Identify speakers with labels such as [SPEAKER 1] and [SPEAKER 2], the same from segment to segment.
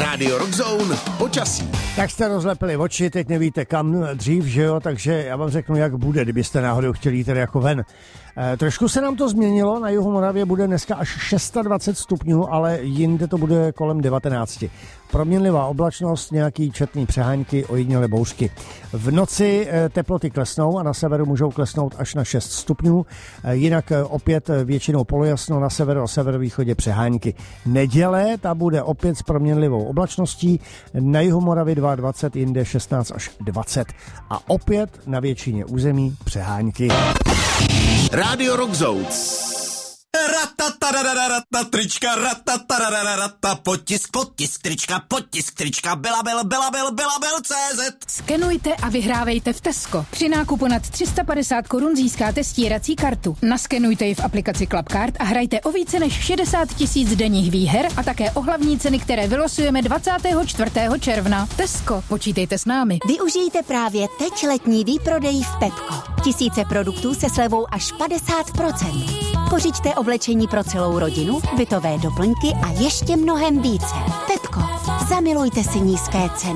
[SPEAKER 1] Radio Rockzone počasí.
[SPEAKER 2] Tak jste rozlepili oči, teď nevíte kam dřív, že jo, takže já vám řeknu, jak bude, kdybyste náhodou chtěli jít tady jako ven. Trošku se nám to změnilo, na jihu Moravě bude dneska až 26 stupňů, ale jinde to bude kolem 19. Proměnlivá oblačnost, nějaký četný přehánky, ojedinělé bouřky. V noci teploty klesnou a na severu můžou klesnout až na 6 stupňů, jinak opět většinou polojasno, na severu a severovýchodě přehánky. Neděle, ta bude opět s proměnlivou oblačností, na jihu Moravy 22, jinde 16 až 20 a opět na většině území přehánky.
[SPEAKER 1] Radio Rockzone.
[SPEAKER 3] Ratataradararatata, trička, ratataradararatata, potisk, trička, belabel.cz.
[SPEAKER 4] Skenujte a vyhrávejte v Tesco. Při nákupu nad 350 korun získáte stírací kartu. Naskenujte ji v aplikaci Clubcard a hrajte o více než 60 000 denních výher a také o hlavní ceny, které vylosujeme 24. června. Tesco, počítejte s námi.
[SPEAKER 5] Využijte právě teď letní výprodej v Pepko. Tisíce produktů se slevou až 50%. Pořiďte oblečení pro celou rodinu, bytové doplňky a ještě mnohem více. Pepko, zamilujte si nízké ceny.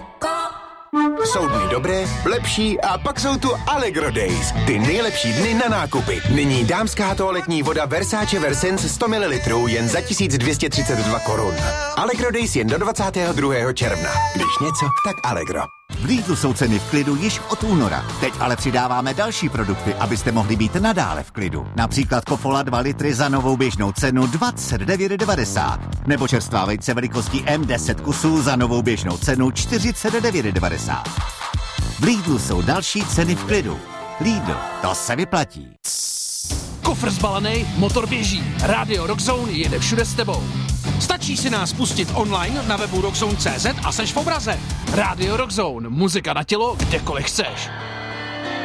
[SPEAKER 1] Jsou dny dobré, lepší a pak jsou tu Allegro Days. Ty nejlepší dny na nákupy. Nyní dámská toaletní voda Versace Versense 100 ml jen za 1232 korun. Allegro Days jen do 22. června. Když něco, tak Allegro.
[SPEAKER 6] V Lidlu jsou ceny v klidu již od února. Teď ale přidáváme další produkty, abyste mohli být nadále v klidu. Například Kofola 2 litry za novou běžnou cenu 29,90. Nebo čerstvá vejce velikostí M10 kusů za novou běžnou cenu 49,90. V Lidlu jsou další ceny v klidu. Lidl, to se vyplatí.
[SPEAKER 7] Kofr zbalený, motor běží. Radio Rockzone jede všude s tebou. Stačí si nás pustit online na webu rockzone.cz a seš v obraze. Radio Rockzone, muzika na tělo, kdekoliv chceš.